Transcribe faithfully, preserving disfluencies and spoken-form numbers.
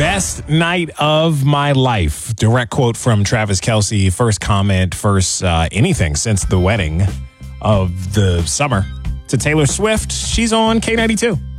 Best night of my life. Direct quote from Travis Kelce. First comment, first uh, anything since the wedding of the summer to Taylor Swift. She's on K ninety-two.